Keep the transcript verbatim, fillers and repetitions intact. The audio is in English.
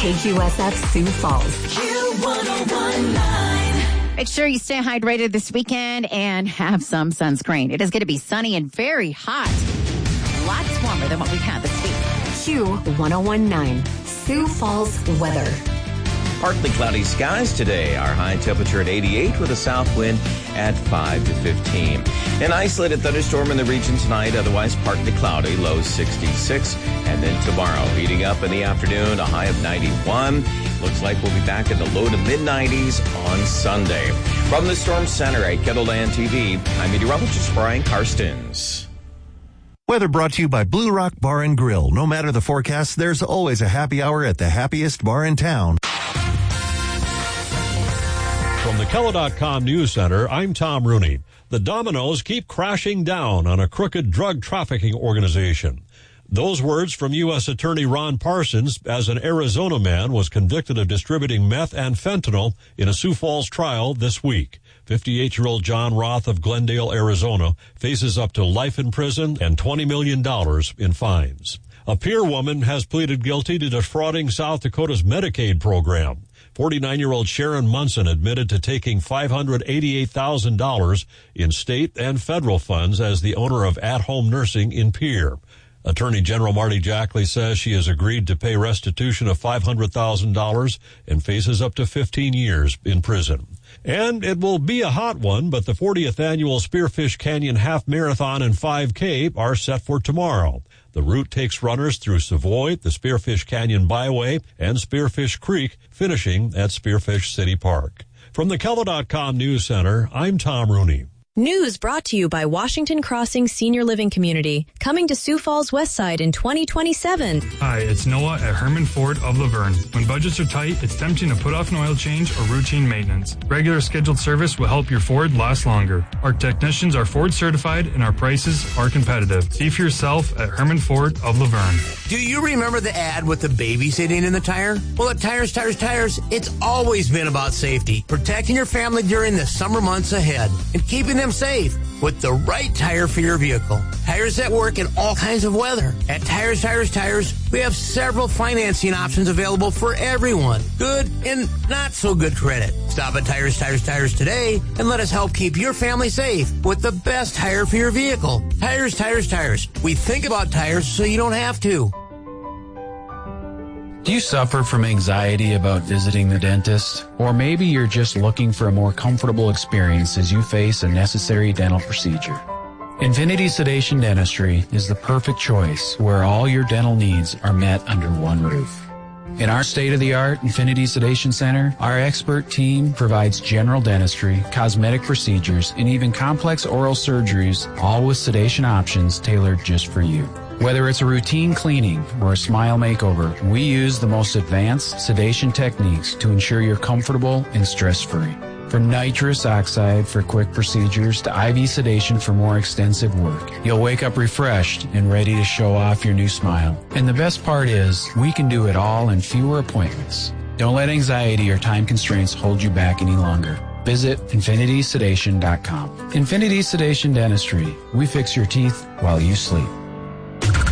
K Q S F Sioux Falls. Q one oh one point nine. Make sure you stay hydrated this weekend and have some sunscreen. It is going to be sunny and very hot. Lots warmer than what we've had this week. Q one oh one point nine. Sioux Falls weather. Partly cloudy skies today. Our high temperature at eighty-eight with a south wind at five to fifteen. An isolated thunderstorm in the region tonight, otherwise partly cloudy, low sixty-six. And then tomorrow, heating up in the afternoon, a high of ninety-one. Looks like we'll be back in the low to mid nineties on Sunday. From the Storm Center at Kettleland T V, I'm meteorologist Brian Karstens. Weather brought to you by Blue Rock Bar and Grill. No matter the forecast, there's always a happy hour at the happiest bar in town. From the Kello dot com News Center, I'm Tom Rooney. The dominoes keep crashing down on a crooked drug trafficking organization. Those words from U S Attorney Ron Parsons as an Arizona man was convicted of distributing meth and fentanyl in a Sioux Falls trial this week. fifty-eight-year-old John Roth of Glendale, Arizona, faces up to life in prison and twenty million dollars in fines. A Pierre woman has pleaded guilty to defrauding South Dakota's Medicaid program. forty-nine-year-old Sharon Munson admitted to taking five hundred eighty-eight thousand dollars in state and federal funds as the owner of at-home nursing in Pierre. Attorney General Marty Jackley says she has agreed to pay restitution of five hundred thousand dollars and faces up to fifteen years in prison. And it will be a hot one, but the fortieth annual Spearfish Canyon Half Marathon and five K are set for tomorrow. The route takes runners through Savoy, the Spearfish Canyon Byway, and Spearfish Creek, finishing at Spearfish City Park. From the Kello dot com News Center, I'm Tom Rooney. News brought to you by Washington Crossing Senior Living Community, coming to Sioux Falls West Side in twenty twenty-seven. Hi, it's Noah at Herman Ford of Laverne. When budgets are tight, it's tempting to put off an oil change or routine maintenance. Regular scheduled service will help your Ford last longer. Our technicians are Ford certified and our prices are competitive. See for yourself at Herman Ford of Laverne. Do you remember the ad with the baby sitting in the tire? Well, at Tires, Tires, Tires, it's always been about safety, protecting your family during the summer months ahead, and keeping them safe with the right tire for your vehicle. Tires that work in all kinds of weather. At Tires, Tires, Tires, we have several financing options available for everyone. Good and not so good credit. Stop at Tires, Tires, Tires today and let us help keep your family safe with the best tire for your vehicle. Tires, Tires, Tires. We think about tires so you don't have to. Do you suffer from anxiety about visiting the dentist? Or maybe you're just looking for a more comfortable experience as you face a necessary dental procedure. Infinity Sedation Dentistry is the perfect choice where all your dental needs are met under one roof. In our state-of-the-art Infinity Sedation Center, our expert team provides general dentistry, cosmetic procedures, and even complex oral surgeries, all with sedation options tailored just for you. Whether it's a routine cleaning or a smile makeover, we use the most advanced sedation techniques to ensure you're comfortable and stress-free. From nitrous oxide for quick procedures to I V sedation for more extensive work, you'll wake up refreshed and ready to show off your new smile. And the best part is, we can do it all in fewer appointments. Don't let anxiety or time constraints hold you back any longer. Visit infinity sedation dot com. Infinity Sedation Dentistry. We fix your teeth while you sleep.